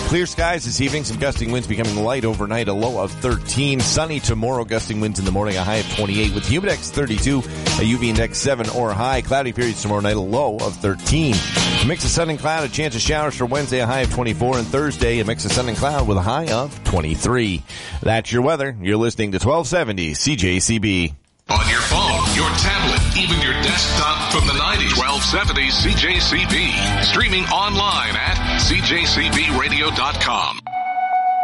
Clear skies this evening. Some gusting winds becoming light overnight. A low of 13. Sunny tomorrow. Gusting winds in the morning. A high of 28 with humidex 32. A UV index 7 or high. Cloudy periods tomorrow night. A low of 13. A mix of sun and cloud. A chance of showers for Wednesday. A high of 24. And Thursday, a mix of sun and cloud with a high of 23. That's your weather. You're listening to 1270 CJCB. On your phone, your tablet, even your desktop from the 90s. 1270 CJCB. Streaming online at CJCBradio.com.